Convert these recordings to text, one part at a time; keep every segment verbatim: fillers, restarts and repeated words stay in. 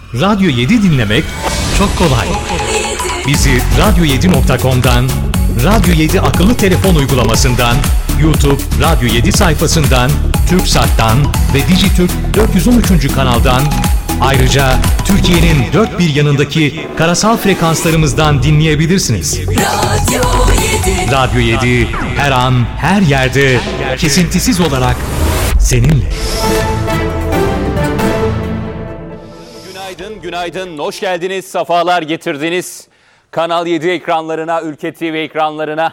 Radyo yedi dinlemek çok kolay. Bizi radyo yedi nokta com'dan, Radyo yedi akıllı telefon uygulamasından, YouTube Radyo yedi sayfasından, TürkSat'tan ve Dijitürk dört yüz on üç. kanaldan, ayrıca Türkiye'nin dört bir yanındaki karasal frekanslarımızdan dinleyebilirsiniz. Radyo yedi. Radyo yedi her an, her yerde, kesintisiz olarak seninle. Günaydın, günaydın. Hoş geldiniz, sefalar getirdiniz. Kanal yedi ekranlarına, Ülke T V ekranlarına.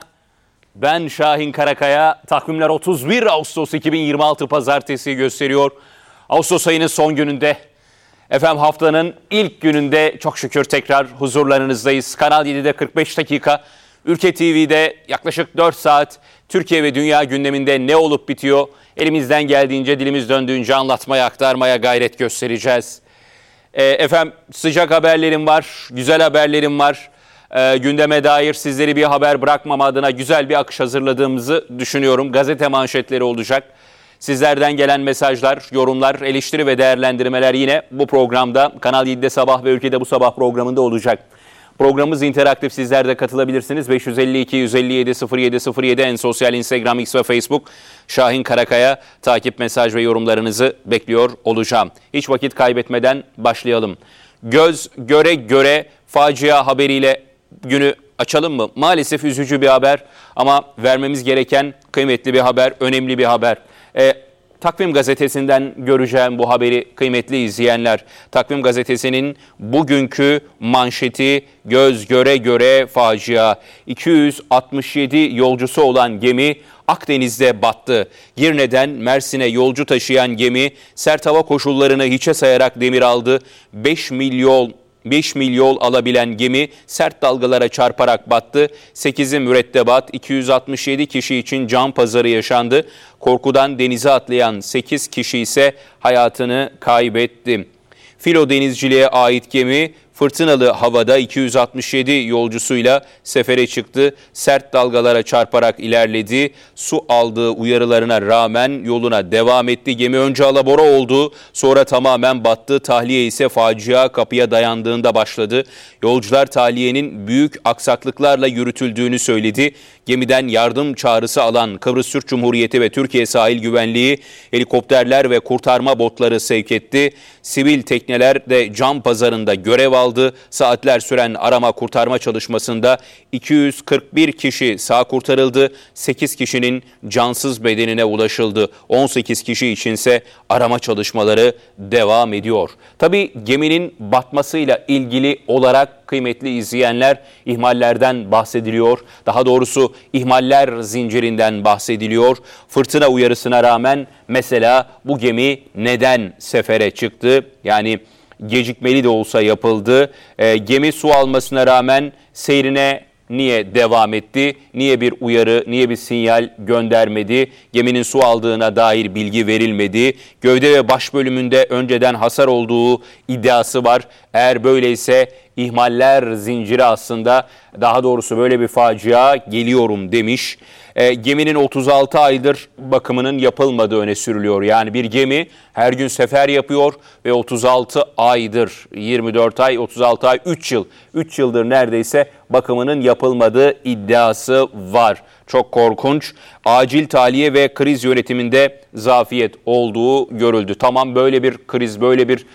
Ben Şahin Karakaya. Takvimler otuz bir Ağustos iki bin yirmi altı Pazartesi gösteriyor. Ağustos ayının son gününde. Efendim haftanın ilk gününde çok şükür tekrar huzurlarınızdayız. Kanal yedide kırk beş dakika, Ülke T V'de yaklaşık dört saat Türkiye ve dünya gündeminde ne olup bitiyor? Elimizden geldiğince, dilimiz döndüğünce anlatmaya, aktarmaya gayret göstereceğiz. E, efendim sıcak haberlerim var, güzel haberlerim var. E, gündeme dair sizleri bir haber bırakmama adına güzel bir akış hazırladığımızı düşünüyorum. Gazete manşetleri olacak. Sizlerden gelen mesajlar, yorumlar, eleştiri ve değerlendirmeler yine bu programda Kanal yedide Sabah ve Ülke'de Bu Sabah programında olacak. Programımız interaktif, sizler de katılabilirsiniz. beş yüz elli iki yüz elli yedi sıfır yedi sıfır yedi en sosyal Instagram, X ve Facebook. Şahin Karakaya takip, mesaj ve yorumlarınızı bekliyor olacağım. Hiç vakit kaybetmeden başlayalım. Göz göre göre facia haberiyle günü açalım mı? Maalesef üzücü bir haber ama vermemiz gereken kıymetli bir haber, önemli bir haber. E, Takvim Gazetesi'nden göreceğim bu haberi kıymetli izleyenler. Takvim Gazetesi'nin bugünkü manşeti göz göre göre facia. iki yüz altmış yedi yolcusu olan gemi Akdeniz'de battı. Girne'den Mersin'e yolcu taşıyan gemi sert hava koşullarını hiçe sayarak demir aldı. beş milyon beş mil yol alabilen gemi sert dalgalara çarparak battı. sekizi mürettebat, iki yüz altmış yedi kişi için can pazarı yaşandı. Korkudan denize atlayan sekiz kişi ise hayatını kaybetti. Filo denizciliğe ait gemi fırtınalı havada iki yüz altmış yedi yolcusuyla sefere çıktı. Sert dalgalara çarparak ilerledi. Su aldığı uyarılarına rağmen yoluna devam etti. Gemi önce alabora oldu, sonra tamamen battı. Tahliye ise facia kapıya dayandığında başladı. Yolcular tahliyenin büyük aksaklıklarla yürütüldüğünü söyledi. Gemiden yardım çağrısı alan Kıbrıs Türk Cumhuriyeti ve Türkiye Sahil Güvenliği helikopterler ve kurtarma botları sevk etti. Sivil tekneler de can pazarında görev aldı. Saatler süren arama kurtarma çalışmasında iki yüz kırk bir kişi sağ kurtarıldı. sekiz kişinin cansız bedenine ulaşıldı. on sekiz kişi içinse arama çalışmaları devam ediyor. Tabii geminin batmasıyla ilgili olarak kıymetli izleyenler ihmallerden bahsediliyor. Daha doğrusu ihmaller zincirinden bahsediliyor. Fırtına uyarısına rağmen mesela bu gemi neden sefere çıktı? Yani gecikmeli de olsa yapıldı. E, gemi su almasına rağmen seyrine niye devam etti? Niye bir uyarı, niye bir sinyal göndermedi? Geminin su aldığına dair bilgi verilmedi. Gövde ve baş bölümünde önceden hasar olduğu iddiası var. Eğer böyleyse ihmaller zinciri aslında, daha doğrusu böyle bir facia geliyorum demiş. E, geminin otuz altı aydır bakımının yapılmadığı öne sürülüyor. Yani bir gemi her gün sefer yapıyor ve otuz altı aydır, yirmi dört ay, otuz altı ay, üç yıl, üç yıldır neredeyse bakımının yapılmadığı iddiası var. Çok korkunç. Acil tahliye ve kriz yönetiminde zafiyet olduğu görüldü. Tamam, böyle bir kriz, böyle bir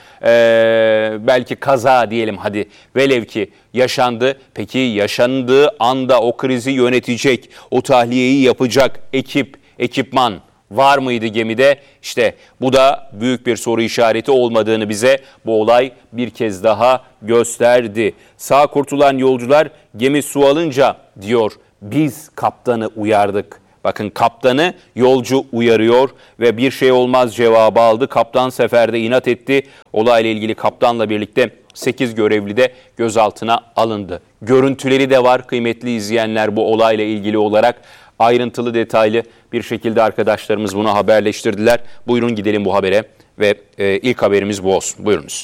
e, belki kaza diyelim hadi, velev ki yaşandı. Peki yaşandığı anda o krizi yönetecek, o tahliyeyi yapacak ekip, ekipman var mıydı gemide? İşte bu da büyük bir soru işareti olmadığını bize bu olay bir kez daha gösterdi. Sağ kurtulan yolcular gemi su alınca diyor, biz kaptanı uyardık. Bakın, kaptanı yolcu uyarıyor ve bir şey olmaz cevabı aldı. Kaptan seferde inat etti. Olayla ilgili kaptanla birlikte sekiz görevli de gözaltına alındı. Görüntüleri de var kıymetli izleyenler bu olayla ilgili olarak. Ayrıntılı, detaylı bir şekilde arkadaşlarımız bunu haberleştirdiler. Buyurun gidelim bu habere ve e, ilk haberimiz bu olsun. Buyurunuz.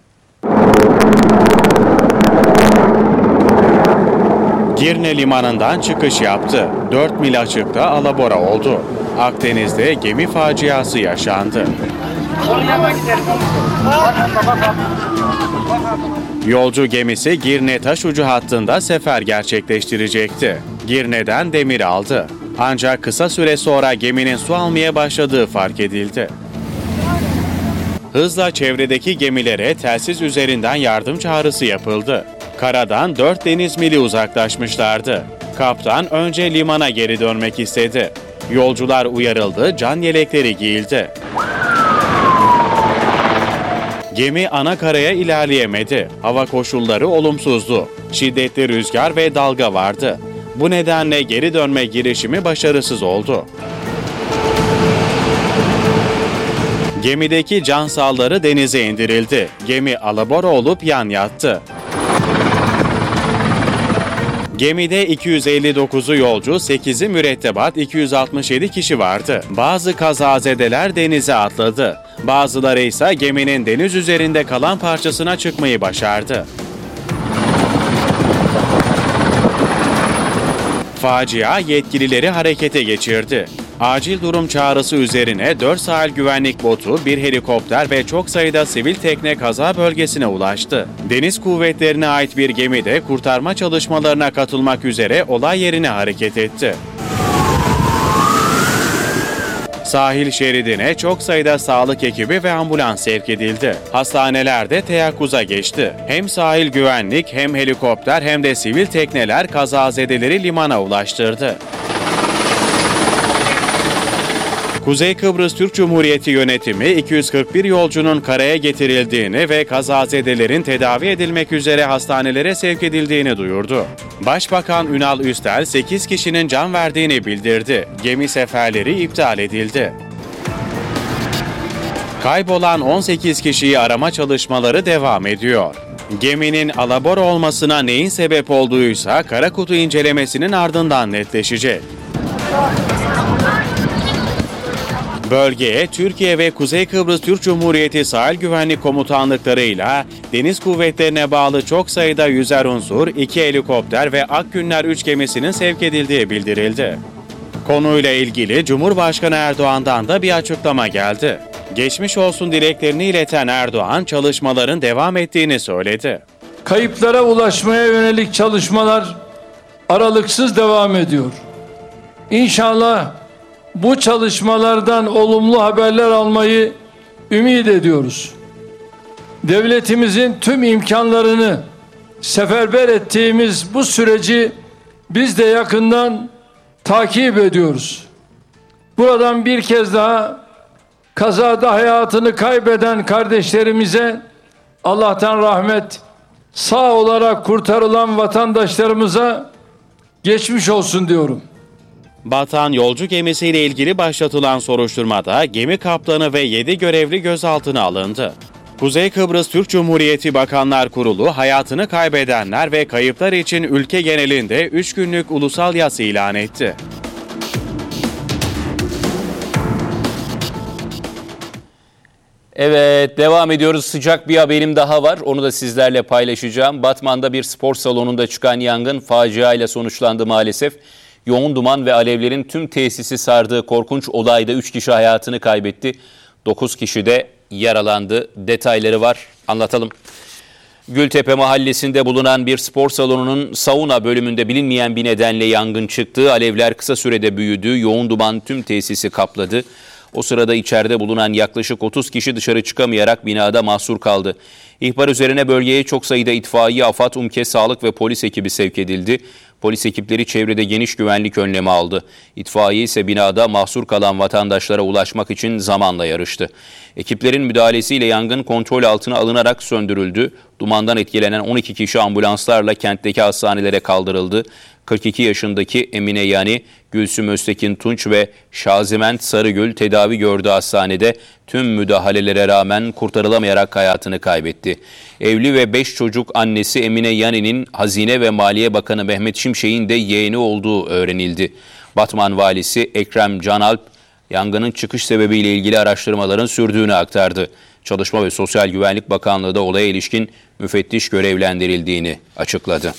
Girne limanından çıkış yaptı. dört mil açıkta alabora oldu. Akdeniz'de gemi faciası yaşandı. Yolcu gemisi Girne Taşucu hattında sefer gerçekleştirecekti. Girne'den demir aldı. Ancak kısa süre sonra geminin su almaya başladığı fark edildi. Hızla çevredeki gemilere telsiz üzerinden yardım çağrısı yapıldı. Karadan dört deniz mili uzaklaşmışlardı. Kaptan önce limana geri dönmek istedi. Yolcular uyarıldı, can yelekleri giyildi. Gemi ana karaya ilerleyemedi. Hava koşulları olumsuzdu. Şiddetli rüzgar ve dalga vardı. Bu nedenle geri dönme girişimi başarısız oldu. Gemideki cansalları denize indirildi. Gemi alabora olup yan yattı. Gemide iki yüz elli dokuzu yolcu, sekizi mürettebat, iki yüz altmış yedi kişi vardı. Bazı kazazedeler denize atladı. Bazıları ise geminin deniz üzerinde kalan parçasına çıkmayı başardı. Facia yetkilileri harekete geçirdi. Acil durum çağrısı üzerine dört sahil güvenlik botu, bir helikopter ve çok sayıda sivil tekne kaza bölgesine ulaştı. Deniz kuvvetlerine ait bir gemi de kurtarma çalışmalarına katılmak üzere olay yerine hareket etti. Sahil şeridine çok sayıda sağlık ekibi ve ambulans sevk edildi. Hastaneler de teyakkuza geçti. Hem sahil güvenlik, hem helikopter, hem de sivil tekneler kazazedeleri limana ulaştırdı. Kuzey Kıbrıs Türk Cumhuriyeti yönetimi iki yüz kırk bir yolcunun karaya getirildiğini ve kazazedelerin tedavi edilmek üzere hastanelere sevk edildiğini duyurdu. Başbakan Ünal Üstel sekiz kişinin can verdiğini bildirdi. Gemi seferleri iptal edildi. Kaybolan on sekiz kişiyi arama çalışmaları devam ediyor. Geminin alabora olmasına neyin sebep olduğuysa kara kutu incelemesinin ardından netleşecek. Bölgeye Türkiye ve Kuzey Kıbrıs Türk Cumhuriyeti Sahil Güvenlik Komutanlıklarıyla deniz kuvvetlerine bağlı çok sayıda yüzer unsur, iki helikopter ve Akgünler üç gemisinin sevk edildiği bildirildi. Konuyla ilgili Cumhurbaşkanı Erdoğan'dan da bir açıklama geldi. Geçmiş olsun dileklerini ileten Erdoğan, çalışmaların devam ettiğini söyledi. Kayıplara ulaşmaya yönelik çalışmalar aralıksız devam ediyor. İnşallah bu çalışmalardan olumlu haberler almayı ümit ediyoruz. Devletimizin tüm imkanlarını seferber ettiğimiz bu süreci biz de yakından takip ediyoruz. Buradan bir kez daha kazada hayatını kaybeden kardeşlerimize Allah'tan rahmet, sağ olarak kurtarılan vatandaşlarımıza geçmiş olsun diyorum. Batan yolcu gemisiyle ilgili başlatılan soruşturmada gemi kaptanı ve yedi görevli gözaltına alındı. Kuzey Kıbrıs Türk Cumhuriyeti Bakanlar Kurulu hayatını kaybedenler ve kayıplar için ülke genelinde üç günlük ulusal yas ilan etti. Evet, devam ediyoruz. Sıcak bir haberim daha var. Onu da sizlerle paylaşacağım. Batman'da bir spor salonunda çıkan yangın faciayla sonuçlandı maalesef. Yoğun duman ve alevlerin tüm tesisi sardığı korkunç olayda üç kişi hayatını kaybetti. dokuz kişi de yaralandı. Detayları var. Anlatalım. Gültepe mahallesinde bulunan bir spor salonunun sauna bölümünde bilinmeyen bir nedenle yangın çıktı. Alevler kısa sürede büyüdü. Yoğun duman tüm tesisi kapladı. O sırada içeride bulunan yaklaşık otuz kişi dışarı çıkamayarak binada mahsur kaldı. İhbar üzerine bölgeye çok sayıda itfaiye, AFAD, UMKE, sağlık ve polis ekibi sevk edildi. Polis ekipleri çevrede geniş güvenlik önlemi aldı. İtfaiye ise binada mahsur kalan vatandaşlara ulaşmak için zamanla yarıştı. Ekiplerin müdahalesiyle yangın kontrol altına alınarak söndürüldü. Dumandan etkilenen on iki kişi ambulanslarla kentteki hastanelere kaldırıldı. kırk iki yaşındaki Emine Yani, Gülsüm Öztekin Tunç ve Şaziment Sarıgül tedavi gördüğü hastanede tüm müdahalelere rağmen kurtarılamayarak hayatını kaybetti. Evli ve beş çocuk annesi Emine Yani'nin Hazine ve Maliye Bakanı Mehmet Şimşek'in de yeğeni olduğu öğrenildi. Batman Valisi Ekrem Canalp, yangının çıkış sebebiyle ilgili araştırmaların sürdüğünü aktardı. Çalışma ve Sosyal Güvenlik Bakanlığı da olaya ilişkin müfettiş görevlendirildiğini açıkladı.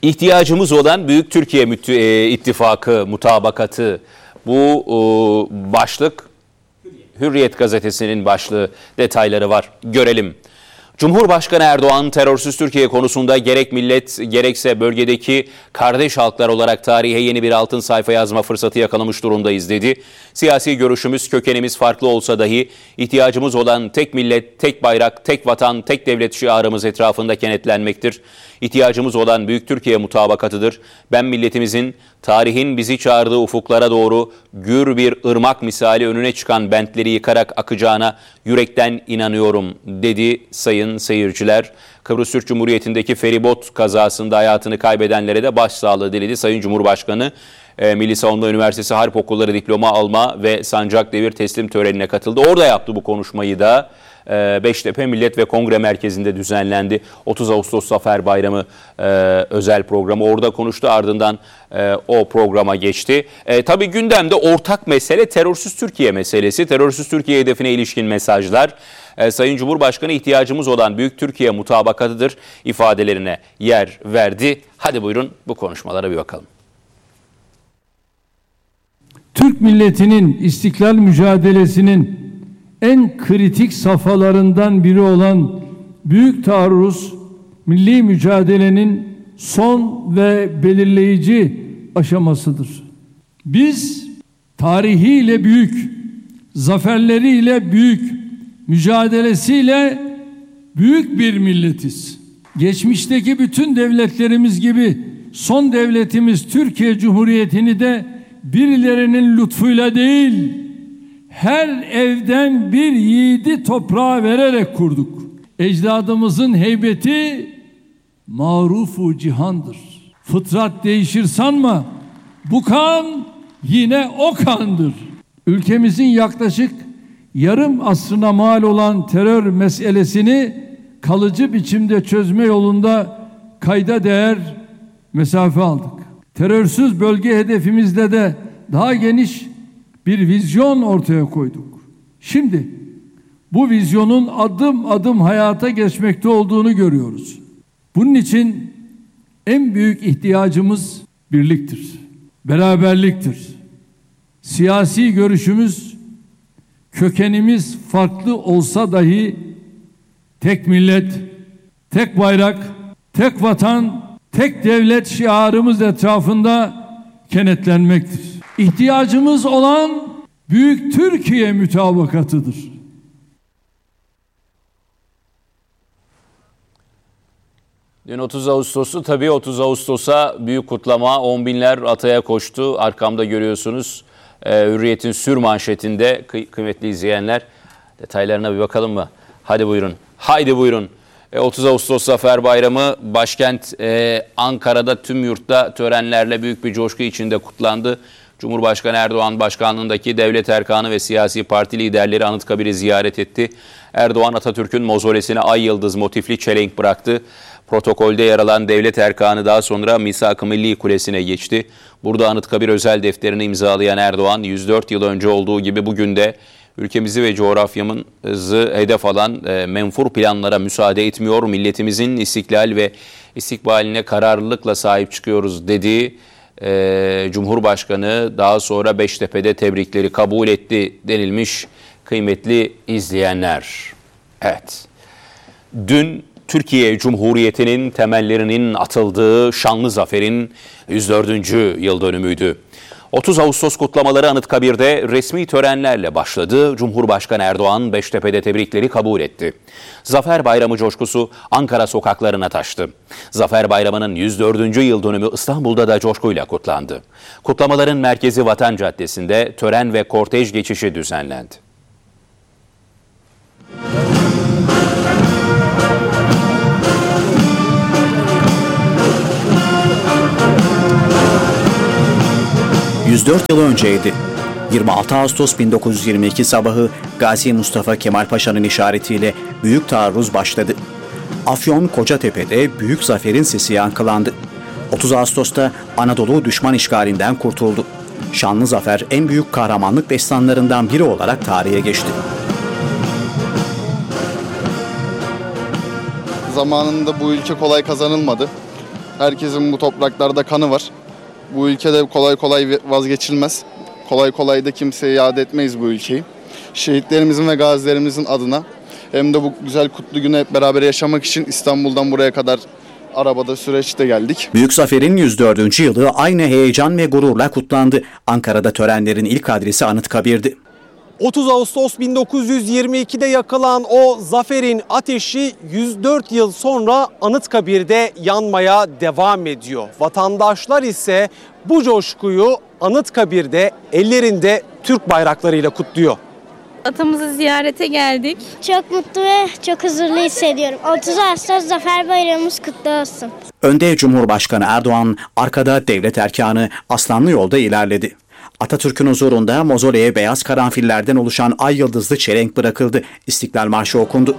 İhtiyacımız olan Büyük Türkiye Müt- e, İttifakı mutabakatı, bu e, başlık Hürriyet gazetesinin başlığı, detayları var. Görelim. Cumhurbaşkanı Erdoğan terörsüz Türkiye konusunda gerek millet gerekse bölgedeki kardeş halklar olarak tarihe yeni bir altın sayfa yazma fırsatı yakalamış durumdayız dedi. Siyasi görüşümüz, kökenimiz farklı olsa dahi ihtiyacımız olan tek millet, tek bayrak, tek vatan, tek devlet şiarımız etrafında kenetlenmektir. İhtiyacımız olan Büyük Türkiye mutabakatıdır. Ben milletimizin tarihin bizi çağırdığı ufuklara doğru gür bir ırmak misali önüne çıkan bentleri yıkarak akacağına yürekten inanıyorum dedi sayın seyirciler. Kıbrıs Türk Cumhuriyeti'ndeki feribot kazasında hayatını kaybedenlere de başsağlığı diledi Sayın Cumhurbaşkanı. E, Milli Savunma Üniversitesi Harp Okulları diploma alma ve sancak devir teslim törenine katıldı. Orada yaptı bu konuşmayı da. Beştepe Millet ve Kongre Merkezi'nde düzenlendi. otuz Ağustos Zafer Bayramı e, özel programı. Orada konuştu, ardından e, o programa geçti. E, tabii gündemde ortak mesele terörsüz Türkiye meselesi. Terörsüz Türkiye hedefine ilişkin mesajlar. E, Sayın Cumhurbaşkanı ihtiyacımız olan Büyük Türkiye mutabakatıdır ifadelerine yer verdi. Hadi buyurun bu konuşmalara bir bakalım. Türk milletinin istiklal mücadelesinin en kritik safhalarından biri olan Büyük Taarruz, milli mücadelenin son ve belirleyici aşamasıdır. Biz tarihiyle büyük, zaferleriyle büyük, mücadelesiyle büyük bir milletiz. Geçmişteki bütün devletlerimiz gibi son devletimiz Türkiye Cumhuriyeti'ni de birilerinin lütfuyla değil, her evden bir yiğidi toprağa vererek kurduk. Ecdadımızın heybeti marufu cihandır. Fıtrat değişir sanma, bu kan yine o kandır. Ülkemizin yaklaşık yarım asrına mal olan terör meselesini kalıcı biçimde çözme yolunda kayda değer mesafe aldık. Terörsüz bölge hedefimizde de daha geniş bir vizyon ortaya koyduk. Şimdi bu vizyonun adım adım hayata geçmekte olduğunu görüyoruz. Bunun için en büyük ihtiyacımız birliktir, beraberliktir. Siyasi görüşümüz, kökenimiz farklı olsa dahi tek millet, tek bayrak, tek vatan, tek devlet şiarımız etrafında kenetlenmektir. İhtiyacımız olan Büyük Türkiye mutabakatıdır. Dün otuz Ağustos'u tabii otuz Ağustos'a büyük kutlama, on binler ataya koştu. Arkamda görüyorsunuz e, Hürriyet'in sür manşetinde kıy- kıymetli izleyenler. Detaylarına bir bakalım mı? Hadi buyurun. Haydi buyurun. E, otuz Ağustos Zafer Bayramı başkent e, Ankara'da tüm yurtta törenlerle büyük bir coşku içinde kutlandı. Cumhurbaşkanı Erdoğan başkanlığındaki devlet erkanı ve siyasi parti liderleri Anıtkabir'i ziyaret etti. Erdoğan Atatürk'ün mozolesine ay yıldız motifli çelenk bıraktı. Protokolde yer alan devlet erkanı daha sonra Misak-ı Milli Kulesi'ne geçti. Burada Anıtkabir özel defterini imzalayan Erdoğan, yüz dört yıl önce olduğu gibi bugün de ülkemizi ve coğrafyamızı hedef alan e, menfur planlara müsaade etmiyor, milletimizin istiklal ve istikbaline kararlılıkla sahip çıkıyoruz dedi. Ee, Cumhurbaşkanı daha sonra Beştepe'de tebrikleri kabul etti denilmiş kıymetli izleyenler. Evet, dün Türkiye Cumhuriyeti'nin temellerinin atıldığı şanlı zaferin yüz dördüncü yıl dönümüydü. otuz Ağustos kutlamaları Anıtkabir'de resmi törenlerle başladı. Cumhurbaşkanı Erdoğan Beştepe'de tebrikleri kabul etti. Zafer Bayramı coşkusu Ankara sokaklarına taştı. Zafer Bayramı'nın yüz dördüncü yıl dönümü İstanbul'da da coşkuyla kutlandı. Kutlamaların merkezi Vatan Caddesi'nde tören ve kortej geçişi düzenlendi. yüz dört yıl önceydi. yirmi altı Ağustos bin dokuz yüz yirmi iki sabahı Gazi Mustafa Kemal Paşa'nın işaretiyle Büyük Taarruz başladı. Afyon Kocatepe'de büyük zaferin sesi yankılandı. otuz Ağustos'ta Anadolu düşman işgalinden kurtuldu. Şanlı zafer en büyük kahramanlık destanlarından biri olarak tarihe geçti. Zamanında bu ülke kolay kazanılmadı. Herkesin bu topraklarda kanı var. Bu ülkede kolay kolay vazgeçilmez. Kolay kolay da kimseye iade etmeyiz bu ülkeyi. Şehitlerimizin ve gazilerimizin adına hem de bu güzel kutlu günü hep beraber yaşamak için İstanbul'dan buraya kadar arabada süreçte geldik. Büyük Zafer'in yüz dördüncü yılı aynı heyecan ve gururla kutlandı. Ankara'da törenlerin ilk adresi Anıtkabir'di. otuz Ağustos bin dokuz yüz yirmi ikide yakılan o zaferin ateşi yüz dört yıl sonra Anıtkabir'de yanmaya devam ediyor. Vatandaşlar ise bu coşkuyu Anıtkabir'de ellerinde Türk bayraklarıyla kutluyor. Atamızı ziyarete geldik. Çok mutlu ve çok huzurlu hissediyorum. otuz Ağustos Zafer Bayramımız kutlu olsun. Önde Cumhurbaşkanı Erdoğan, arkada devlet erkanı Aslanlı yolda ilerledi. Atatürk'ün huzurunda mozoleye beyaz karanfillerden oluşan ay yıldızlı çelenk bırakıldı. İstiklal Marşı okundu.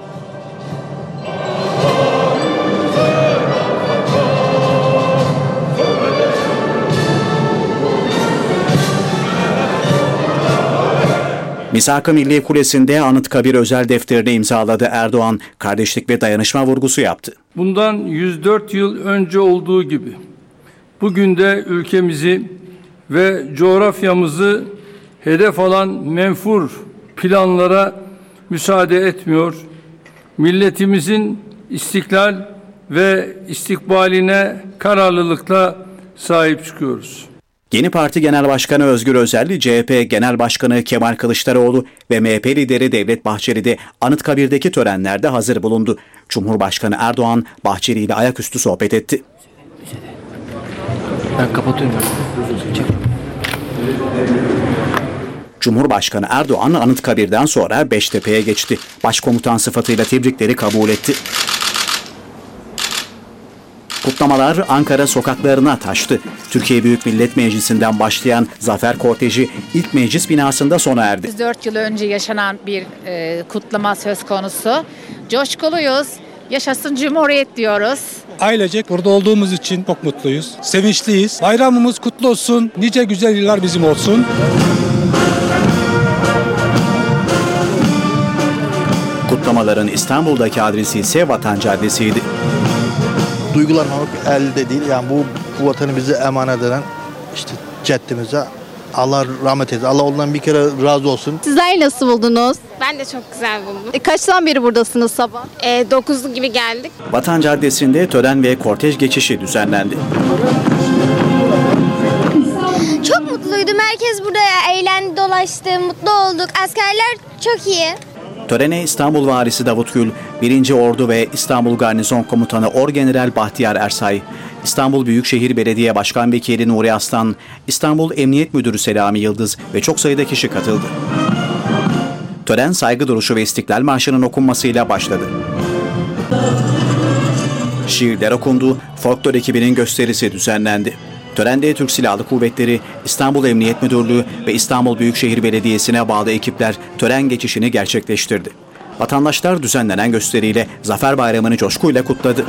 Misak-ı Milli Kulesi'nde Anıtkabir özel defterini imzaladı. Erdoğan, kardeşlik ve dayanışma vurgusu yaptı. Bundan yüz dört yıl önce olduğu gibi bugün de ülkemizi ve coğrafyamızı hedef alan menfur planlara müsaade etmiyor. Milletimizin istiklal ve istikbaline kararlılıkla sahip çıkıyoruz. Yeni Parti Genel Başkanı Özgür Özel, C H P Genel Başkanı Kemal Kılıçdaroğlu ve M H P lideri Devlet Bahçeli de Anıtkabir'deki törenlerde hazır bulundu. Cumhurbaşkanı Erdoğan, Bahçeli ile ayaküstü sohbet etti. Ben kapatıyorum. Cumhurbaşkanı Erdoğan Anıtkabir'den sonra Beştepe'ye geçti. Başkomutan sıfatıyla tebrikleri kabul etti. Kutlamalar Ankara sokaklarına taştı. Türkiye Büyük Millet Meclisi'nden başlayan zafer korteji ilk meclis binasında sona erdi. yüz dört yıl önce yaşanan bir e, kutlama söz konusu. Coşkuluyuz. Yaşasın Cumhuriyet diyoruz. Ailecek burada olduğumuz için çok mutluyuz. Sevinçliyiz. Bayramımız kutlu olsun. Nice güzel yıllar bizim olsun. Kutlamaların İstanbul'daki adresi ise Vatan Caddesi'ydi. Duygulanmamak elde değil. Yani bu, bu vatanı bize emanet eden işte ceddimize Allah rahmet eylesin. Allah ondan bir kere razı olsun. Sizler nasıl buldunuz? Ben de çok güzel buldum. E, kaçtan beri buradasınız sabah? E, dokuz gibi geldik. Vatan Caddesi'nde tören ve kortej geçişi düzenlendi. Çok mutluydum. Herkes burada eğlendi, dolaştı, mutlu olduk. Askerler çok iyi. Törene İstanbul Valisi Davut Gül, birinci Ordu ve İstanbul Garnizon Komutanı Orgeneral Bahtiyar Ersay, İstanbul Büyükşehir Belediye Başkan Vekili Nuri Aslan, İstanbul Emniyet Müdürü Selami Yıldız ve çok sayıda kişi katıldı. Tören saygı duruşu ve İstiklal Marşı'nın okunmasıyla başladı. Şiirler okundu, folklor ekibinin gösterisi düzenlendi. Törende Türk Silahlı Kuvvetleri, İstanbul Emniyet Müdürlüğü ve İstanbul Büyükşehir Belediyesi'ne bağlı ekipler tören geçişini gerçekleştirdi. Vatandaşlar düzenlenen gösteriyle Zafer Bayramı'nı coşkuyla kutladı.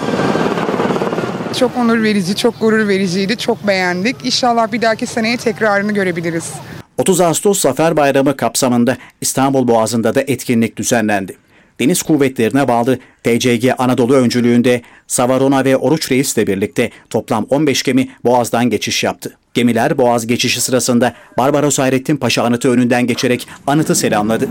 Çok onur verici, çok gurur vericiydi, çok beğendik. İnşallah bir dahaki seneye tekrarını görebiliriz. otuz Ağustos Zafer Bayramı kapsamında İstanbul Boğazı'nda da etkinlik düzenlendi. Deniz Kuvvetlerine bağlı T C G Anadolu öncülüğünde Savarona ve Oruç Reis'le birlikte toplam on beş gemi Boğaz'dan geçiş yaptı. Gemiler Boğaz geçişi sırasında Barbaros Hayrettin Paşa anıtı önünden geçerek anıtı selamladı.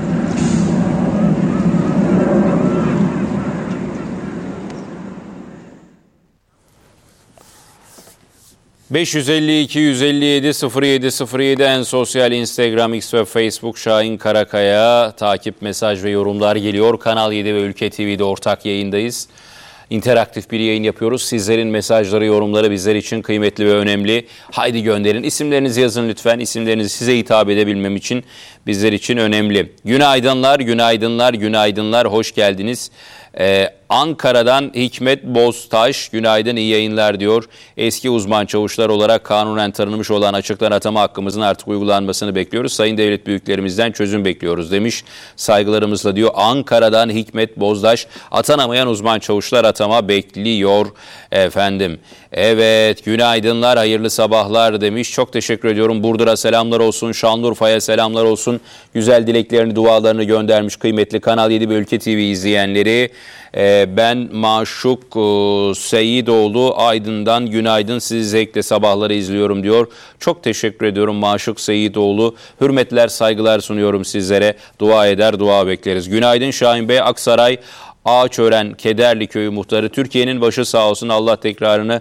beş yüz elli iki yüz elli yedi sıfır yedi sıfır yedi en sosyal Instagram, X ve Facebook Şahin Karakaya. Takip, mesaj ve yorumlar geliyor. Kanal yedi ve Ülke T V'de ortak yayındayız. İnteraktif bir yayın yapıyoruz. Sizlerin mesajları, yorumları bizler için kıymetli ve önemli. Haydi gönderin. İsimlerinizi yazın lütfen. İsimlerinizi size hitap edebilmem için bizler için önemli. Günaydınlar, günaydınlar, günaydınlar. Hoş geldiniz. Ee, Ankara'dan Hikmet Boztaş, günaydın, iyi yayınlar diyor. Eski uzman çavuşlar olarak kanunen tanınmış olan açıktan atama hakkımızın artık uygulanmasını bekliyoruz. Sayın devlet büyüklerimizden çözüm bekliyoruz demiş. Saygılarımızla diyor. Ankara'dan Hikmet Boztaş, atanamayan uzman çavuşlar atama bekliyor efendim. Evet, günaydınlar, hayırlı sabahlar demiş. Çok teşekkür ediyorum. Burdur'a selamlar olsun, Şanlıurfa'ya selamlar olsun. Güzel dileklerini, dualarını göndermiş kıymetli Kanal yedi ve Ülke T V izleyenleri. Ee, ben Maşuk e, Seyidoğlu Aydın'dan günaydın, sizi zevkle sabahları izliyorum diyor. Çok teşekkür ediyorum Maşuk Seyidoğlu. Hürmetler, saygılar sunuyorum sizlere. Dua eder, dua bekleriz. Günaydın Şahin Bey, Aksaray Ağaçören Kederli Köyü muhtarı. Türkiye'nin başı sağ olsun, Allah tekrarını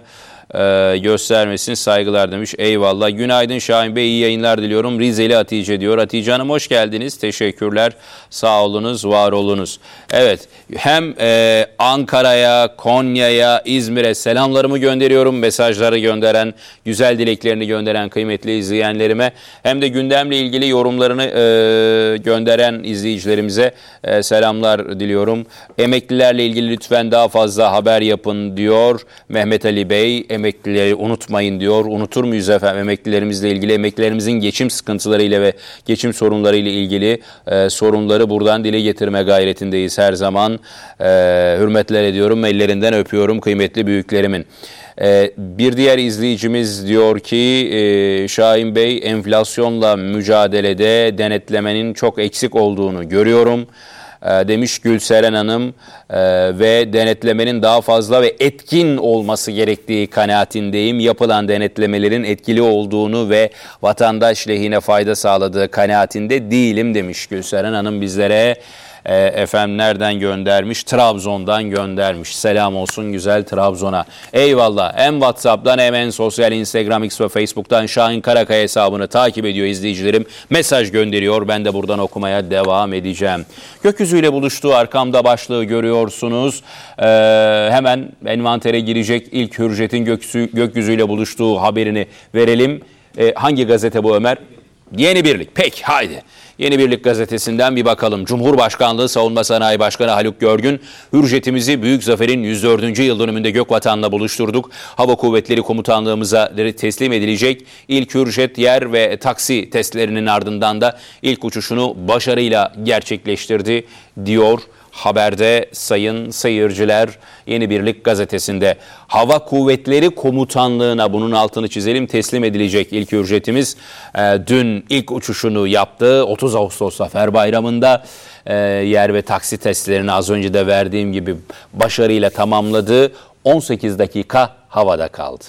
e, göstermesin, saygılar demiş. Eyvallah. Günaydın Şahin Bey, iyi yayınlar diliyorum. Rizeli Hatice diyor. Hatice Hanım hoş geldiniz. Teşekkürler. Sağ olunuz, var olunuz. Evet, hem e, Ankara'ya, Konya'ya, İzmir'e selamlarımı gönderiyorum. Mesajları gönderen, güzel dileklerini gönderen kıymetli izleyenlerime, hem de gündemle ilgili yorumlarını e, gönderen izleyicilerimize e, selamlar diliyorum. Emeklilerle ilgili lütfen daha fazla haber yapın diyor Mehmet Ali Bey. Emeklileri unutmayın diyor. Unutur muyuz efendim emeklilerimizle ilgili? Emeklilerimizin geçim sıkıntılarıyla ve geçim sorunlarıyla ilgili e, sorunları buradan dile getirme gayretindeyiz her zaman. E, hürmetler ediyorum, ellerinden öpüyorum kıymetli büyüklerimin. Ee, bir diğer izleyicimiz diyor ki e, Şahin Bey, enflasyonla mücadelede denetlemenin çok eksik olduğunu görüyorum e, demiş Gülseren Hanım e, ve denetlemenin daha fazla ve etkin olması gerektiği kanaatindeyim. Yapılan denetlemelerin etkili olduğunu ve vatandaş lehine fayda sağladığı kanaatinde değilim demiş Gülseren Hanım bizlere. E, efendim nereden göndermiş? Trabzon'dan göndermiş. Selam olsun güzel Trabzon'a. Eyvallah. Hem WhatsApp'tan hem en sosyal Instagram, X ve Facebook'tan Şahin Karakaya hesabını takip ediyor izleyicilerim. Mesaj gönderiyor. Ben de buradan okumaya devam edeceğim. Gökyüzüyle buluştuğu arkamda başlığı görüyorsunuz. E, hemen envantere girecek ilk Hürjet'in gökyüzü, gökyüzüyle buluştuğu haberini verelim. E, hangi gazete bu Ömer? Yeni Birlik. Peki haydi. Yeni Birlik gazetesinden bir bakalım. Cumhurbaşkanlığı Savunma Sanayi Başkanı Haluk Görgün, Hürjet'imizi büyük zaferin yüz dördüncü yıl dönümünde Gökvatan'la buluşturduk. Hava Kuvvetleri Komutanlığımıza teslim edilecek ilk Hürjet yer ve taksi testlerinin ardından da ilk uçuşunu başarıyla gerçekleştirdi diyor haberde sayın seyirciler. Yeni Birlik gazetesinde Hava Kuvvetleri Komutanlığı'na, bunun altını çizelim, teslim edilecek ilk Hürjet'imiz e, dün ilk uçuşunu yaptı. otuz Ağustos Zafer Bayramı'nda e, yer ve taksi testlerini az önce de verdiğim gibi başarıyla tamamladı. on sekiz dakika havada kaldı.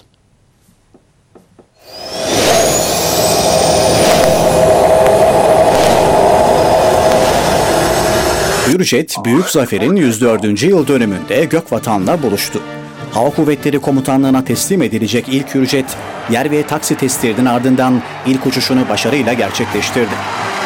Hürjet, Büyük Zafer'in yüz dördüncü yıl dönümünde Gökvatan'la buluştu. Hava Kuvvetleri Komutanlığı'na teslim edilecek ilk Hürjet, yer ve taksi testlerinin ardından ilk uçuşunu başarıyla gerçekleştirdi.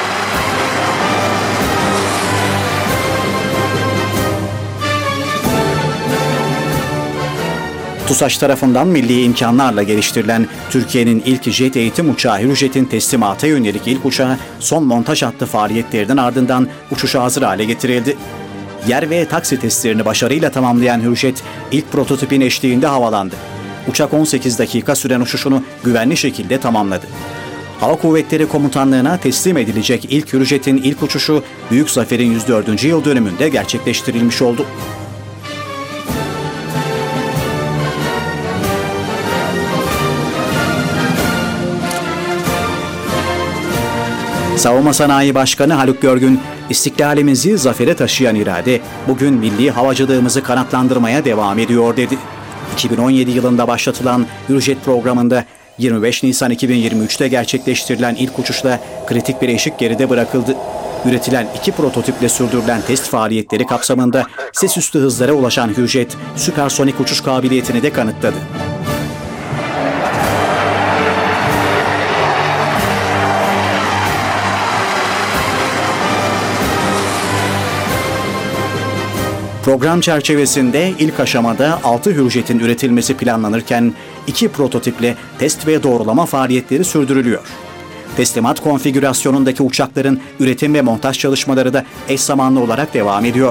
TUSAŞ tarafından milli imkanlarla geliştirilen Türkiye'nin ilk jet eğitim uçağı Hürjet'in teslimata yönelik ilk uçağı son montaj hattı faaliyetlerinin ardından uçuşa hazır hale getirildi. Yer ve taksi testlerini başarıyla tamamlayan Hürjet ilk prototipin eşliğinde havalandı. Uçak on sekiz dakika süren uçuşunu güvenli şekilde tamamladı. Hava Kuvvetleri Komutanlığı'na teslim edilecek ilk Hürjet'in ilk uçuşu Büyük Zafer'in yüz dördüncü yıl dönümünde gerçekleştirilmiş oldu. Savunma Sanayi Başkanı Haluk Görgün, "İstiklalimizi zafere taşıyan irade bugün milli havacılığımızı kanatlandırmaya devam ediyor" dedi. iki bin on yedi yılında başlatılan Hürjet programında yirmi beş Nisan iki bin yirmi üç'te gerçekleştirilen ilk uçuşla kritik bir eşik geride bırakıldı. Üretilen iki prototiple sürdürülen test faaliyetleri kapsamında ses üstü hızlara ulaşan Hürjet, süpersonik uçuş kabiliyetini de kanıtladı. Program çerçevesinde ilk aşamada altı Hürjet'in üretilmesi planlanırken iki prototiple test ve doğrulama faaliyetleri sürdürülüyor. Teslimat konfigürasyonundaki uçakların üretim ve montaj çalışmaları da eş zamanlı olarak devam ediyor.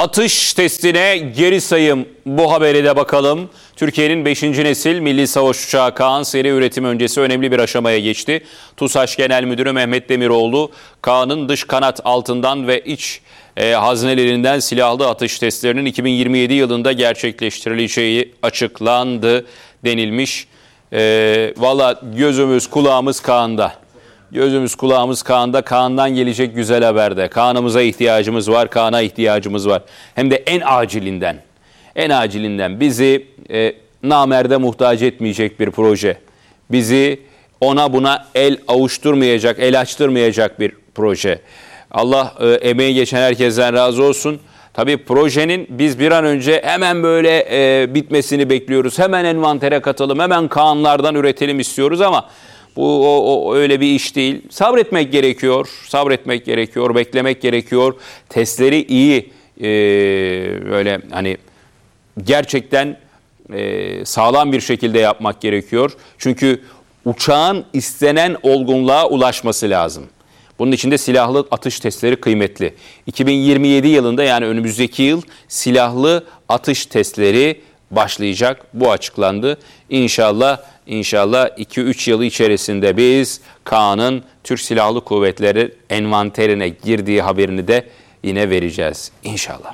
Atış testine geri sayım, bu habere de bakalım. Türkiye'nin beşinci nesil milli savaş uçağı Kaan seri üretim öncesi önemli bir aşamaya geçti. TUSAŞ Genel Müdürü Mehmet Demiroğlu, Kaan'ın dış kanat altından ve iç e, haznelerinden silahlı atış testlerinin iki bin yirmi yedi yılında gerçekleştirileceği açıklandı denilmiş. E, Valla gözümüz kulağımız Kaan'da. Gözümüz kulağımız Kaan'da. Kaan'dan gelecek güzel haberde. Kaan'ımıza ihtiyacımız var. Kaan'a ihtiyacımız var. Hem de en acilinden. En acilinden. Bizi e, namerde muhtaç etmeyecek bir proje. Bizi ona buna el avuşturmayacak, el açtırmayacak bir proje. Allah e, emeği geçen herkesten razı olsun. Tabii projenin biz bir an önce hemen böyle e, bitmesini bekliyoruz. Hemen envantere katalım, hemen Kaanlardan üretelim istiyoruz ama bu o, o öyle bir iş değil. Sabretmek gerekiyor, sabretmek gerekiyor, beklemek gerekiyor. Testleri iyi, e, böyle hani gerçekten e, sağlam bir şekilde yapmak gerekiyor. Çünkü uçağın istenen olgunluğa ulaşması lazım. Bunun için de silahlı atış testleri kıymetli. iki bin yirmi yedi yılında, yani önümüzdeki yıl silahlı atış testleri başlayacak. Bu açıklandı. İnşallah inşallah iki üç yılı içerisinde biz Kaan'ın Türk Silahlı Kuvvetleri envanterine girdiği haberini de yine vereceğiz. İnşallah.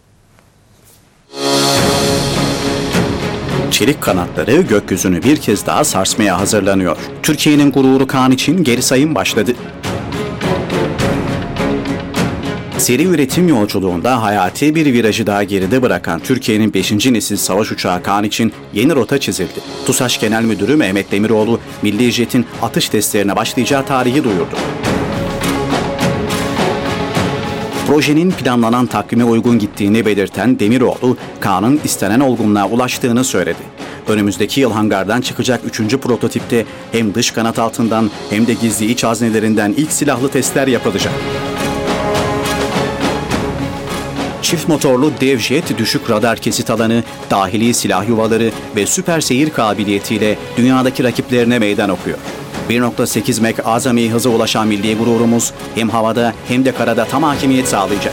Çelik kanatları gökyüzünü bir kez daha sarsmaya hazırlanıyor. Türkiye'nin gururu Kaan için geri sayım başladı. Seri üretim yolculuğunda hayati bir virajı daha geride bırakan Türkiye'nin beşinci nesil savaş uçağı Kaan için yeni rota çizildi. TUSAŞ Genel Müdürü Mehmet Demiroğlu, Milli Jet'in atış testlerine başlayacağı tarihi duyurdu. Projenin planlanan takvime uygun gittiğini belirten Demiroğlu, Kaan'ın istenen olgunluğa ulaştığını söyledi. Önümüzdeki yıl hangardan çıkacak üçüncü prototipte hem dış kanat altından hem de gizli iç haznelerinden ilk silahlı testler yapılacak. Çift motorlu dev jet, düşük radar kesit alanı, dahili silah yuvaları ve süper seyir kabiliyetiyle dünyadaki rakiplerine meydan okuyor. bir nokta sekiz Mach azami hıza ulaşan milli gururumuz hem havada hem de karada tam hakimiyet sağlayacak.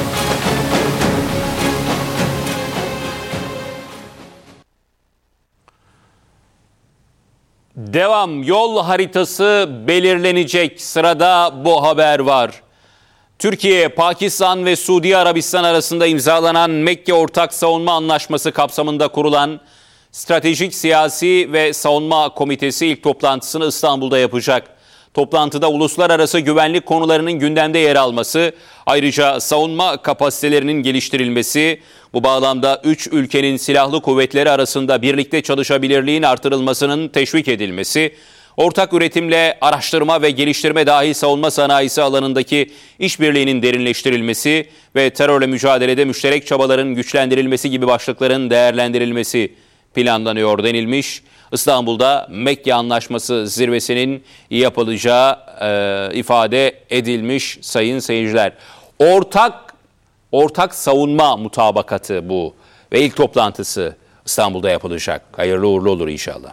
Devam, yol haritası belirlenecek. Sırada bu haber var. Türkiye, Pakistan ve Suudi Arabistan arasında imzalanan Mekke Ortak Savunma Anlaşması kapsamında kurulan Stratejik Siyasi ve Savunma Komitesi ilk toplantısını İstanbul'da yapacak. Toplantıda uluslararası güvenlik konularının gündemde yer alması, ayrıca savunma kapasitelerinin geliştirilmesi, bu bağlamda üç ülkenin silahlı kuvvetleri arasında birlikte çalışabilirliğin artırılmasının teşvik edilmesi, ortak üretimle araştırma ve geliştirme dahil savunma sanayisi alanındaki işbirliğinin derinleştirilmesi ve terörle mücadelede müşterek çabaların güçlendirilmesi gibi başlıkların değerlendirilmesi planlanıyor denilmiş. İstanbul'da Mekke Anlaşması zirvesinin yapılacağı e, ifade edilmiş sayın seyirciler. Ortak ortak savunma mutabakatı bu ve ilk toplantısı İstanbul'da yapılacak. Hayırlı uğurlu olur inşallah.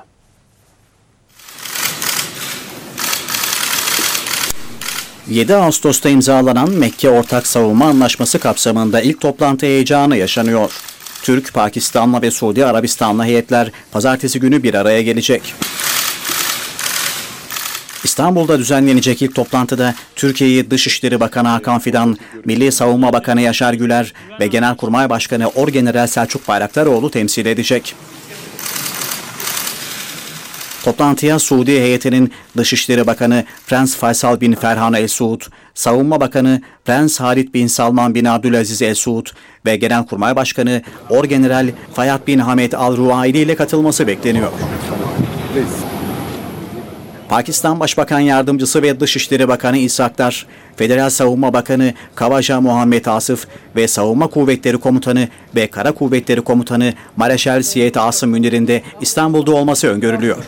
yedi Ağustos'ta imzalanan Mekke Ortak Savunma Anlaşması kapsamında ilk toplantı heyecanı yaşanıyor. Türk, Pakistan'la ve Suudi Arabistan'la heyetler pazartesi günü bir araya gelecek. İstanbul'da düzenlenecek ilk toplantıda Türkiye'yi Dışişleri Bakanı Hakan Fidan, Milli Savunma Bakanı Yaşar Güler ve Genelkurmay Başkanı Orgeneral Selçuk Bayraktaroğlu temsil edecek. Toplantıya Suudi heyetinin Dışişleri Bakanı Prens Faysal bin Ferhan El Suud, Savunma Bakanı Prens Halid bin Salman bin Abdülaziz El Suud ve Genelkurmay Başkanı Orgeneral Fayad bin Hamed Al Ruaili ile katılması bekleniyor. Pakistan Başbakan Yardımcısı ve Dışişleri Bakanı İsa Aktar, Federal Savunma Bakanı Kavaja Muhammed Asif ve Savunma Kuvvetleri Komutanı ve Kara Kuvvetleri Komutanı Mareşal Siyet Asım Münir'in de İstanbul'da olması öngörülüyor.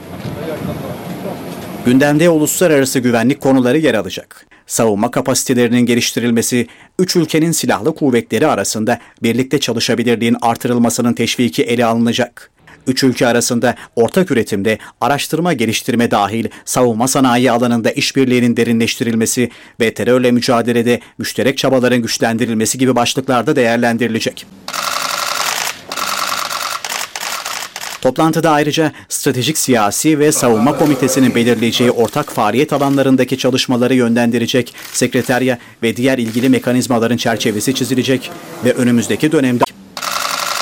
Gündemde uluslararası güvenlik konuları yer alacak. Savunma kapasitelerinin geliştirilmesi, üç ülkenin silahlı kuvvetleri arasında birlikte çalışabilirliğin artırılmasının teşviki ele alınacak. Üç ülke arasında ortak üretimde araştırma geliştirme dahil savunma sanayi alanında işbirliğinin derinleştirilmesi ve terörle mücadelede müşterek çabaların güçlendirilmesi gibi başlıklarda değerlendirilecek. Toplantıda ayrıca stratejik siyasi ve savunma komitesinin belirleyeceği ortak faaliyet alanlarındaki çalışmaları yönlendirecek sekreterya ve diğer ilgili mekanizmaların çerçevesi çizilecek ve önümüzdeki dönemde